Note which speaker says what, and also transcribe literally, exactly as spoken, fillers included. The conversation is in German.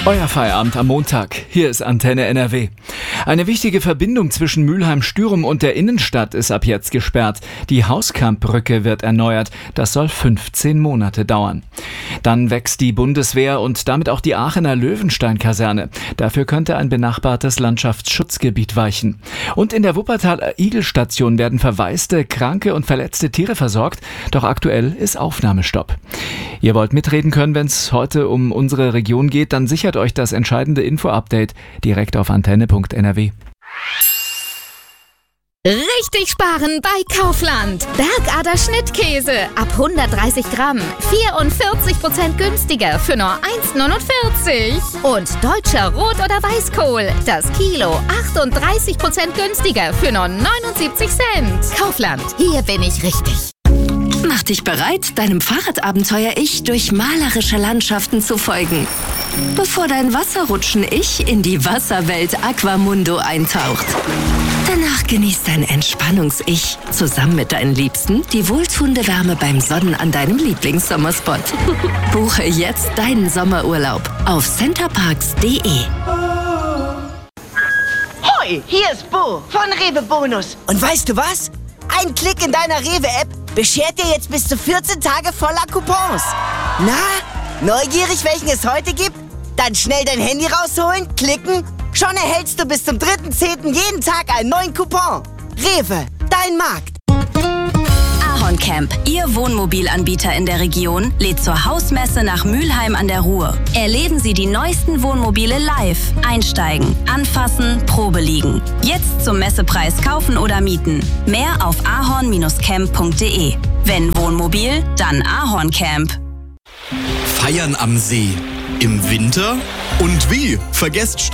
Speaker 1: Euer Feierabend am Montag. Hier ist Antenne N R W. Eine wichtige Verbindung zwischen Mülheim-Stürum und der Innenstadt ist ab jetzt gesperrt. Die Hauskamp-Brücke wird erneuert. Das soll fünfzehn Monate dauern. Dann wächst die Bundeswehr und damit auch die Aachener Löwenstein-Kaserne. Dafür könnte ein benachbartes Landschaftsschutzgebiet weichen. Und in der Wuppertaler Igelstation werden verwaiste, kranke und verletzte Tiere versorgt. Doch aktuell ist Aufnahmestopp. Ihr wollt mitreden können, wenn es heute um unsere Region geht, dann sichert euch das entscheidende Info-Update direkt auf antenne punkt n r w.
Speaker 2: Richtig sparen bei Kaufland. Bergader Schnittkäse ab hundertdreißig Gramm. vierundvierzig Prozent günstiger für nur eins neunundvierzig. Und deutscher Rot- oder Weißkohl. Das Kilo achtunddreißig Prozent günstiger für nur neunundsiebzig Cent. Kaufland, hier bin ich richtig.
Speaker 3: Mach dich bereit, deinem Fahrradabenteuer-Ich durch malerische Landschaften zu folgen. Bevor dein Wasserrutschen-Ich in die Wasserwelt Aquamundo eintaucht. Danach genießt dein Entspannungs-Ich zusammen mit deinen Liebsten die wohltuende Wärme beim Sonnen an deinem Lieblingssommerspot. Buche jetzt deinen Sommerurlaub auf centerparks punkt de.
Speaker 4: Hoi, hier ist Bo von Rewe Bonus. Und weißt du was? Ein Klick in deiner Rewe-App beschert dir jetzt bis zu vierzehn Tage voller Coupons. Na, neugierig, welchen es heute gibt? Dann schnell dein Handy rausholen, klicken. Schon erhältst du bis zum dritten zehnten jeden Tag einen neuen Coupon. Rewe, dein Markt.
Speaker 5: Ahorn Camp, Ihr Wohnmobilanbieter in der Region, lädt zur Hausmesse nach Mülheim an der Ruhr. Erleben Sie die neuesten Wohnmobile live. Einsteigen, anfassen, Probe liegen. Jetzt zum Messepreis kaufen oder mieten. Mehr auf ahorn camp punkt de. Wenn Wohnmobil, dann Ahorn Camp.
Speaker 6: Feiern am See. Im Winter? Und wie? Vergesst